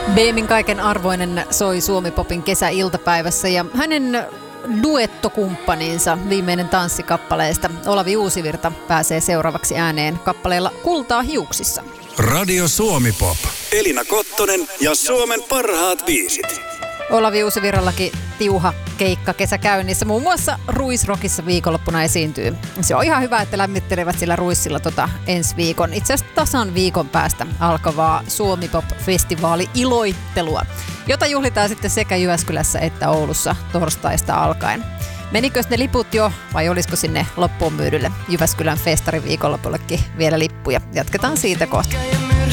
Beemin kaiken arvoinen soi Suomi-popin kesäiltapäivässä ja hänen duettokumppaninsa viimeinen tanssikappaleesta Olavi Uusivirta pääsee seuraavaksi ääneen kappaleella Kultaa hiuksissa. Radio Suomi-pop. Elina Kottonen ja Suomen parhaat biisit. Olavi Uusivirrallakin tiuha keikka kesä käynnissä. Muun muassa Ruisrockissa viikonloppuna esiintyy. Se on ihan hyvä, että lämmittelevät sillä Ruissilla ensi viikon. Itse asiassa tasan viikon päästä alkavaa Suomi-pop-festivaali-iloittelua, jota juhlitaan sitten sekä Jyväskylässä että Oulussa torstaista alkaen. Menikös ne liput jo vai olisiko sinne loppuun myydylle Jyväskylän festariviikonlopullekin vielä lippuja? Jatketaan siitä kohta.